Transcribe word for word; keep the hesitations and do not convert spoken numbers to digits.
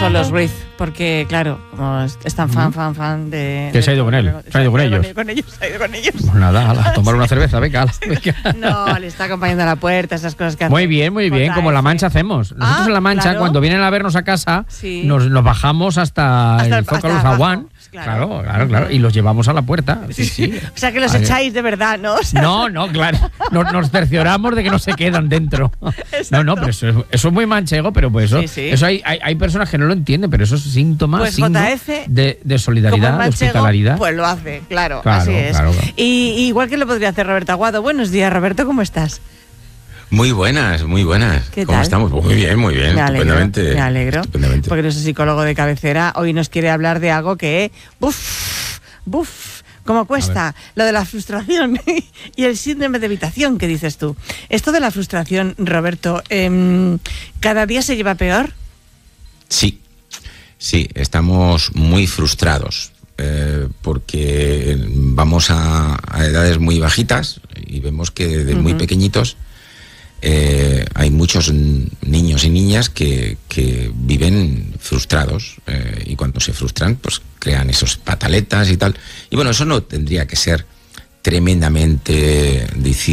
solos, Ruiz, porque claro, como es tan fan, fan, fan de... ¿Qué se ha ido con él? ¿Se ha ido con ellos? Con ellos, se ha ido con ellos. Pues nada, a tomar una cerveza, venga. venga. No, le está acompañando a la puerta, esas cosas que hace. Muy bien, muy bien, como en La Mancha hacemos. Nosotros Ah, en La Mancha, claro. cuando vienen a vernos a casa, Sí. nos, nos bajamos hasta, Hasta el el- Zócalo hasta Zaguán. abajo, claro. Claro, claro, claro. Y los llevamos a la puerta. Sí, sí. O sea, que los A ver. echáis de verdad, ¿no? O sea, No, no, claro. Nos, nos cercioramos de que no se quedan dentro. No, no, pero eso, es- eso es muy manchego, pero pues eso, Sí, sí. eso hay, hay, hay personas que no lo entienden, pero eso es síntoma, Pues signo J F, de, de como solidaridad, el de manchego, hospitalidad. pues lo hace, claro, Claro, así es. claro, claro. Y, y igual que lo podría hacer Roberto Aguado. Buenos días, Roberto, ¿cómo estás? Muy buenas, muy buenas. ¿Qué ¿Cómo tal? estamos? Pues muy bien, muy bien. Me alegro, estupendamente. me alegro, Estupendamente. porque nuestro psicólogo de cabecera hoy nos quiere hablar de algo que, buf, buf, cómo cuesta, lo de la frustración y el síndrome de evitación que dices tú. Esto de la frustración, Roberto, eh, ¿cada día se lleva peor? Sí, sí, estamos muy frustrados eh, porque vamos a, a edades muy bajitas y vemos que desde muy Ujú. pequeñitos eh, hay muchos n- niños y niñas que, que viven frustrados eh, y cuando se frustran pues crean esos pataletas y tal. Y bueno, eso no tendría que ser tremendamente difícil.